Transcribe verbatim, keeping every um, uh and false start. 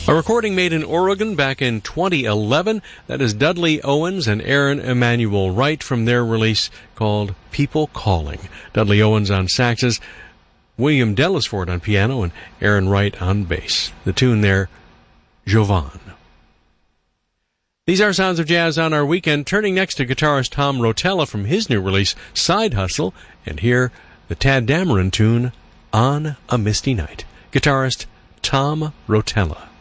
A recording made in Oregon back in twenty eleven. That is Dudley Owens and Aaron Emanuel Wright from their release called People Calling. Dudley Owens on saxes, William Dellisford on piano, and Aaron Wright on bass. The tune there, Jovan. These are Sounds of Jazz on our weekend. Turning next to guitarist Tom Rotella from his new release, Side Hustle, and here the Tad Dameron tune, On a Misty Night. Guitarist Tom Rotella.